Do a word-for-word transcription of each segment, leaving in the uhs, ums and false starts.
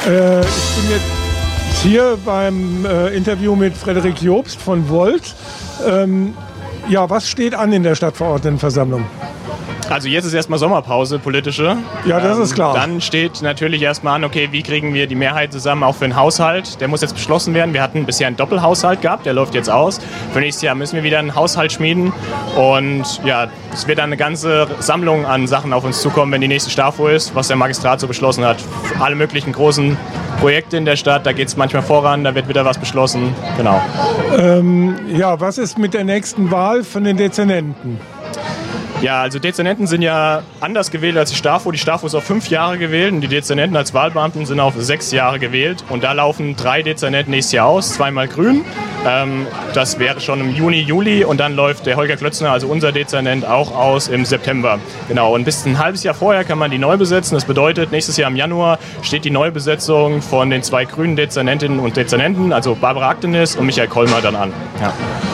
Äh, ich bin jetzt hier beim äh, Interview mit Frederik Jobst von Volt. Ähm, ja, was steht an in der Stadtverordnetenversammlung? Also jetzt ist erstmal Sommerpause, politische. Ja, das ist klar. Dann steht natürlich erstmal an, okay, wie kriegen wir die Mehrheit zusammen, auch für den Haushalt. Der muss jetzt beschlossen werden. Wir hatten bisher einen Doppelhaushalt gehabt, der läuft jetzt aus. Für nächstes Jahr müssen wir wieder einen Haushalt schmieden. Und ja, es wird dann eine ganze Sammlung an Sachen auf uns zukommen, wenn die nächste STAFO ist, was der Magistrat so beschlossen hat. Alle möglichen großen Projekte in der Stadt, da geht es manchmal voran, da wird wieder was beschlossen. Genau. Ähm, ja, was ist mit der nächsten Wahl von den Dezernenten? Ja, also Dezernenten sind ja anders gewählt als die STAFO. Die STAFO ist auf fünf Jahre gewählt und die Dezernenten als Wahlbeamten sind auf sechs Jahre gewählt. Und da laufen drei Dezernenten nächstes Jahr aus, zweimal grün. Ähm, das wäre schon im Juni, Juli und dann läuft der Holger Klötzner, also unser Dezernent, auch aus im September. Genau, und bis ein halbes Jahr vorher kann man die neu besetzen. Das bedeutet, nächstes Jahr im Januar steht die Neubesetzung von den zwei grünen Dezernentinnen und Dezernenten, also Barbara Aktenis und Michael Kollmar, dann an. Ja.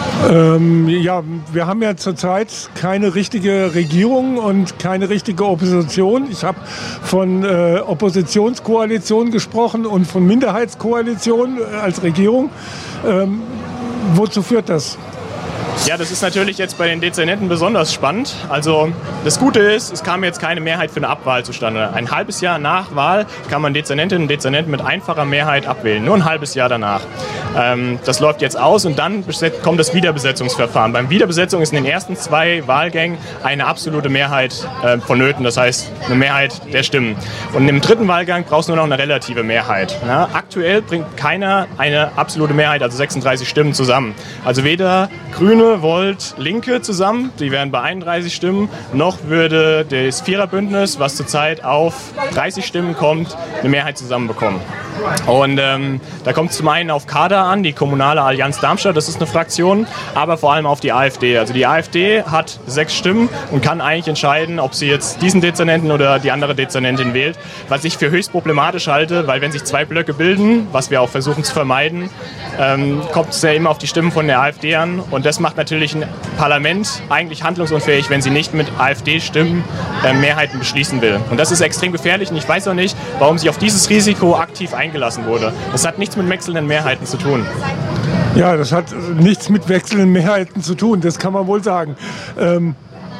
Ähm, ja, wir haben ja zurzeit keine richtige Regierung und keine richtige Opposition. Ich habe von äh, Oppositionskoalition gesprochen und von Minderheitskoalition als Regierung. Ähm, wozu führt das? Ja, das ist natürlich jetzt bei den Dezernenten besonders spannend. Also das Gute ist, es kam jetzt keine Mehrheit für eine Abwahl zustande. Ein halbes Jahr nach Wahl kann man Dezernentinnen und Dezernenten mit einfacher Mehrheit abwählen. Nur ein halbes Jahr danach. Ähm, das läuft jetzt aus und dann kommt das Wiederbesetzungsverfahren. Beim Wiederbesetzung ist in den ersten zwei Wahlgängen eine absolute Mehrheit äh, vonnöten. Das heißt, eine Mehrheit der Stimmen. Und im dritten Wahlgang brauchst du nur noch eine relative Mehrheit. Ja, aktuell bringt keiner eine absolute Mehrheit, also sechsunddreißig Stimmen zusammen. Also weder Grüne, Volt, Linke zusammen, die wären bei einunddreißig Stimmen, noch würde das Viererbündnis, was zurzeit auf dreißig Stimmen kommt, eine Mehrheit zusammenbekommen. Und ähm, da kommt es zum einen auf Kader an, die Kommunale Allianz Darmstadt, das ist eine Fraktion, aber vor allem auf die AfD. Also die AfD hat sechs Stimmen und kann eigentlich entscheiden, ob sie jetzt diesen Dezernenten oder die andere Dezernentin wählt, was ich für höchst problematisch halte, weil wenn sich zwei Blöcke bilden, was wir auch versuchen zu vermeiden, ähm, kommt es ja immer auf die Stimmen von der AfD an und das macht natürlich ein Parlament eigentlich handlungsunfähig, wenn sie nicht mit AfD-Stimmen äh, Mehrheiten beschließen will. Und das ist extrem gefährlich und ich weiß auch nicht, warum sich auf dieses Risiko aktiv eingelassen wurde. Das hat nichts mit wechselnden Mehrheiten zu tun. Ja, das hat nichts mit wechselnden Mehrheiten zu tun, das kann man wohl sagen. Ähm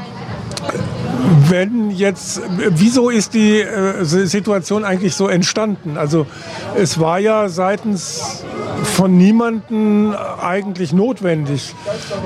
Wenn jetzt, wieso ist die äh, Situation eigentlich so entstanden? Also es war ja seitens von niemandem eigentlich notwendig.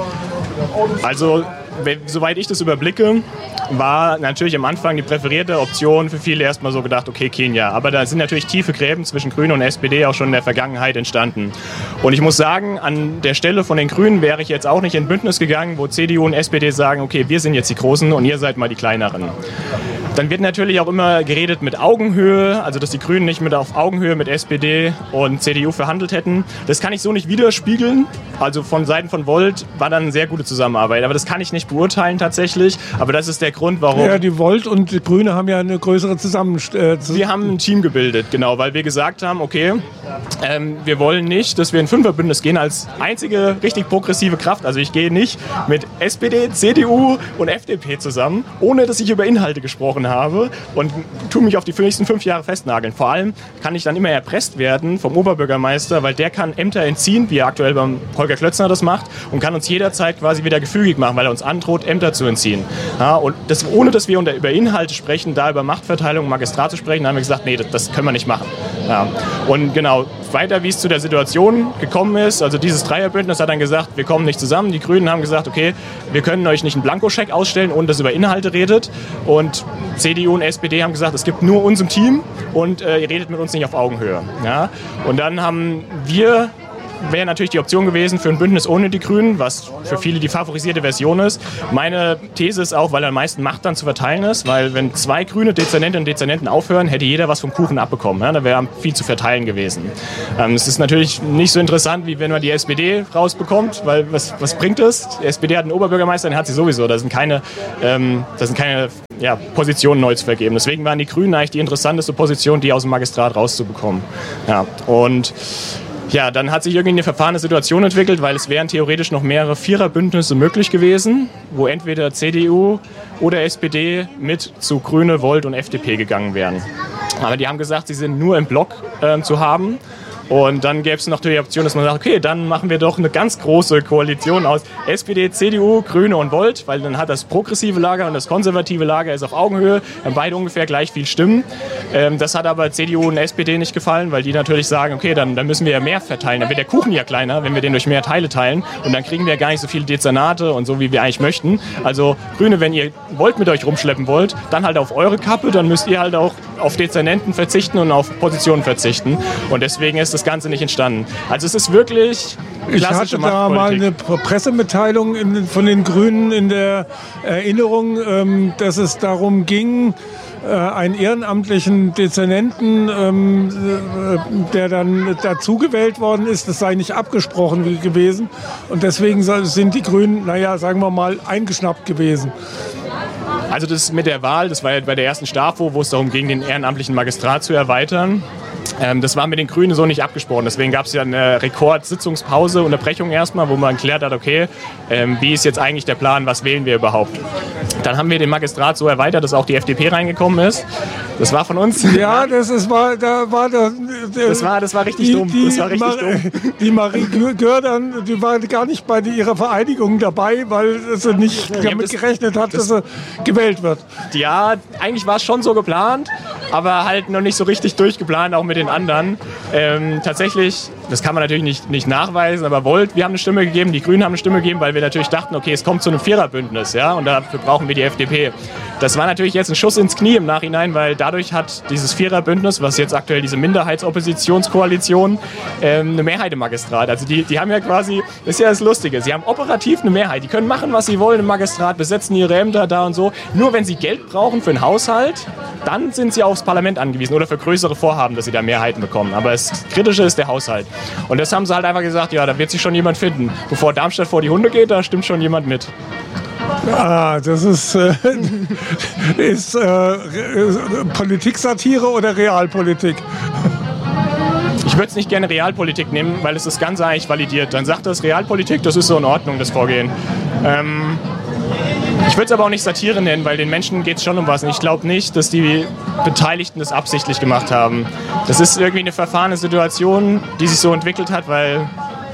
Also soweit ich das überblicke, war natürlich am Anfang die präferierte Option für viele erstmal so gedacht, okay, Kenia. Aber da sind natürlich tiefe Gräben zwischen Grünen und S P D auch schon in der Vergangenheit entstanden. Und ich muss sagen, an der Stelle von den Grünen wäre ich jetzt auch nicht in Bündnis gegangen, wo C D U und S P D sagen, okay, wir sind jetzt die Großen und ihr seid mal die Kleineren. Dann wird natürlich auch immer geredet mit Augenhöhe, also dass die Grünen nicht mit auf Augenhöhe mit S P D und C D U verhandelt hätten. Das kann ich so nicht widerspiegeln. Also von Seiten von Volt war dann eine sehr gute Zusammenarbeit. Aber das kann ich nicht beurteilen tatsächlich. Aber das ist der Grund, warum... Ja, die Volt und die Grüne haben ja eine größere Zusammenstellung. Äh, wir haben ein Team gebildet, genau, weil wir gesagt haben, okay, ähm, wir wollen nicht, dass wir in Fünferbündnis gehen als einzige richtig progressive Kraft. Also ich gehe nicht mit S P D, C D U und F D P zusammen, ohne dass ich über Inhalte gesprochen habe und tue mich auf die nächsten fünf Jahre festnageln. Vor allem kann ich dann immer erpresst werden vom Oberbürgermeister, weil der kann Ämter entziehen, wie er aktuell beim Holger Klötzner das macht und kann uns jederzeit quasi wieder gefügig machen, weil er uns androht, Ämter zu entziehen. Ja, und das, ohne dass wir unter, über Inhalte sprechen, da über Machtverteilung im Magistrat zu sprechen, haben wir gesagt, nee, das, das können wir nicht machen. Ja. Und genau, weiter wie es zu der Situation gekommen ist, also dieses Dreierbündnis hat dann gesagt, wir kommen nicht zusammen. Die Grünen haben gesagt, okay, wir können euch nicht einen Blankoscheck ausstellen, ohne dass ihr über Inhalte redet. Und C D U und S P D haben gesagt, es gibt nur uns im Team und äh, ihr redet mit uns nicht auf Augenhöhe. Ja? Und dann haben wir... wäre natürlich die Option gewesen für ein Bündnis ohne die Grünen, was für viele die favorisierte Version ist. Meine These ist auch, weil am meisten Macht dann zu verteilen ist, weil wenn zwei grüne Dezernentinnen und Dezernenten aufhören, hätte jeder was vom Kuchen abbekommen. Ja? Da wäre viel zu verteilen gewesen. Ähm, es ist natürlich nicht so interessant, wie wenn man die S P D rausbekommt, weil was, was bringt es? Die S P D hat einen Oberbürgermeister, den hat sie sowieso. Da sind keine, ähm, da sind keine ja, Positionen neu zu vergeben. Deswegen waren die Grünen eigentlich die interessanteste Position, die aus dem Magistrat rauszubekommen. Ja, und Ja, dann hat sich irgendwie eine verfahrene Situation entwickelt, weil es wären theoretisch noch mehrere Viererbündnisse möglich gewesen, wo entweder C D U oder S P D mit zu Grüne, Volt und F D P gegangen wären. Aber die haben gesagt, sie sind nur im Block äh, zu haben. Und dann gäbe es noch die Option, dass man sagt, okay, dann machen wir doch eine ganz große Koalition aus S P D, C D U, Grüne und Volt, weil dann hat das progressive Lager und das konservative Lager ist auf Augenhöhe, haben beide ungefähr gleich viel Stimmen. Ähm, das hat aber C D U und S P D nicht gefallen, weil die natürlich sagen, okay, dann, dann müssen wir ja mehr verteilen, dann wird der Kuchen ja kleiner, wenn wir den durch mehr Teile teilen und dann kriegen wir ja gar nicht so viele Dezernate und so, wie wir eigentlich möchten. Also Grüne, wenn ihr Volt mit euch rumschleppen wollt, dann halt auf eure Kappe, dann müsst ihr halt auch auf Dezernenten verzichten und auf Positionen verzichten und deswegen ist das Ganze nicht entstanden. Also es ist wirklich Ich hatte da mal eine Pressemitteilung in, von den Grünen in der Erinnerung, ähm, dass es darum ging, äh, einen ehrenamtlichen Dezernenten, ähm, äh, der dann dazu gewählt worden ist, das sei nicht abgesprochen gewesen und deswegen sind die Grünen, naja, sagen wir mal, eingeschnappt gewesen. Also das mit der Wahl, das war ja bei der ersten STAFO, wo es darum ging, den ehrenamtlichen Magistrat zu erweitern. Ähm, das war mit den Grünen so nicht abgesprochen. Deswegen gab es ja eine Rekordsitzungspause, Unterbrechung erstmal, wo man erklärt hat, okay, ähm, wie ist jetzt eigentlich der Plan, was wählen wir überhaupt? Dann haben wir den Magistrat so erweitert, dass auch die F D P reingekommen ist. Das war von uns. Ja, das ist, war, da war der, der, das war, das war richtig die, dumm. Die, das war richtig Mar dumm. Die Marie Gördern, die war gar nicht bei ihrer Vereidigung dabei, weil sie nicht ja, damit das, gerechnet hat, das, dass sie gewählt wird. Ja, eigentlich war es schon so geplant, aber halt noch nicht so richtig durchgeplant, auch mit den anderen. Ähm, tatsächlich, das kann man natürlich nicht, nicht nachweisen, aber Volt, wir haben eine Stimme gegeben, die Grünen haben eine Stimme gegeben, weil wir natürlich dachten, okay, es kommt zu einem Viererbündnis, ja, und dafür brauchen wir die F D P. Das war natürlich jetzt ein Schuss ins Knie im Nachhinein, weil dadurch hat dieses Viererbündnis, was jetzt aktuell diese Minderheitsoppositionskoalition, ähm, eine Mehrheit im Magistrat. Also die, die haben ja quasi, das ist ja das Lustige, sie haben operativ eine Mehrheit. Die können machen, was sie wollen im Magistrat, besetzen ihre Ämter da und so. Nur wenn sie Geld brauchen für einen Haushalt, dann sind sie aufs Parlament angewiesen oder für größere Vorhaben, dass sie da Mehrheiten bekommen. Aber das Kritische ist der Haushalt. Und das haben sie halt einfach gesagt, ja, da wird sich schon jemand finden. Bevor Darmstadt vor die Hunde geht, da stimmt schon jemand mit. Ah, das ist, äh, ist äh, Politik-Satire oder Realpolitik? Ich würde es nicht gerne Realpolitik nehmen, weil es das Ganze eigentlich validiert. Dann sagt das Realpolitik, das ist so in Ordnung, das Vorgehen. Ähm, ich würde es aber auch nicht Satire nennen, weil den Menschen geht es schon um was. Und ich glaube nicht, dass die Beteiligten das absichtlich gemacht haben. Das ist irgendwie eine verfahrene Situation, die sich so entwickelt hat, weil...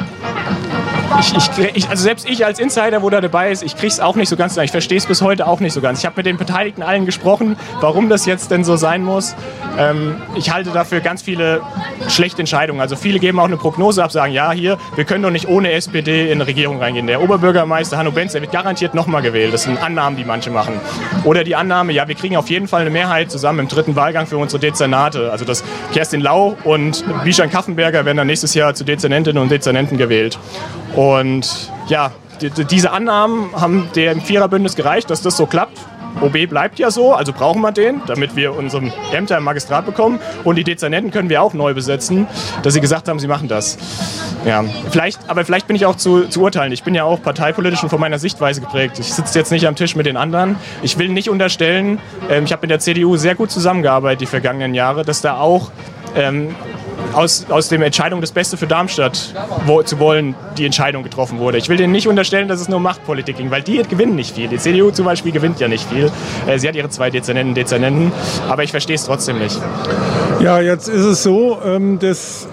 Ich, ich, ich, also selbst ich als Insider, wo da dabei ist, ich kriege es auch nicht so ganz, ich verstehe es bis heute auch nicht so ganz. Ich habe mit den Beteiligten allen gesprochen, warum das jetzt denn so sein muss. Ähm, ich halte dafür ganz viele schlechte Entscheidungen. Also viele geben auch eine Prognose ab, sagen, ja hier, wir können doch nicht ohne S P D in eine Regierung reingehen. Der Oberbürgermeister Hanno Benz, der wird garantiert nochmal gewählt. Das sind Annahmen, die manche machen. Oder die Annahme, ja, wir kriegen auf jeden Fall eine Mehrheit zusammen im dritten Wahlgang für unsere Dezernate. Also dass Kerstin Lau und Bijan Kaffenberger werden dann nächstes Jahr zu Dezernentinnen und Dezernenten gewählt. Und ja, die, diese Annahmen haben dem Viererbündnis gereicht, dass das so klappt. O B bleibt ja so, also brauchen wir den, damit wir unsere Ämter im Magistrat bekommen. Und die Dezernenten können wir auch neu besetzen, dass sie gesagt haben, sie machen das. Ja, vielleicht, aber vielleicht bin ich auch zu, zu urteilen. Ich bin ja auch parteipolitisch und von meiner Sichtweise geprägt. Ich sitze jetzt nicht am Tisch mit den anderen. Ich will nicht unterstellen, ähm, ich habe mit der C D U sehr gut zusammengearbeitet die vergangenen Jahre, dass da auch ähm, Aus, aus der Entscheidung, das Beste für Darmstadt wo, zu wollen, die Entscheidung getroffen wurde. Ich will denen nicht unterstellen, dass es nur Machtpolitik ging, weil die gewinnen nicht viel. Die C D U zum Beispiel gewinnt ja nicht viel. Äh, sie hat ihre zwei Dezernenten, Dezernenten, aber ich verstehe es trotzdem nicht. Ja, jetzt ist es so, ähm, dass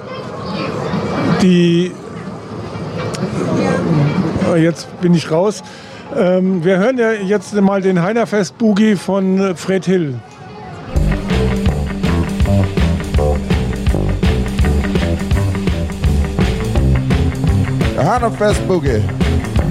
die... Äh, jetzt bin ich raus. Ähm, wir hören ja jetzt mal den Heinerfest-Boogie von Fred Hill. Heinerfest Boogie.